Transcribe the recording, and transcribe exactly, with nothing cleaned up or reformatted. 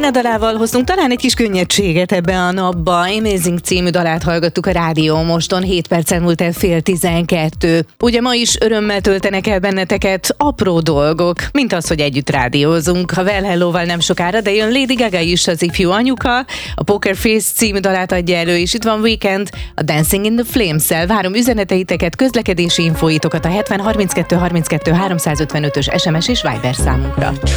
Rihanna dalával hoztunk talán egy kis könnyedséget ebbe a napba. Amazing című dalát hallgattuk a Rádió Moston, hét perccel múlt el fél tizenkettő. Ugye ma is örömmel töltenek el benneteket apró dolgok, mint az, hogy együtt rádiózunk. A Well Hello-val nem sokára, de jön Lady Gaga is, az ifjú anyuka, a Poker Face című dalát adja elő, és itt van Weekend, a Dancing in the Flames-szel. Várom üzeneteiteket, közlekedési infóitokat a hetven harminckettő harminckettő háromszázötvenötös es em es és Viber számunkra.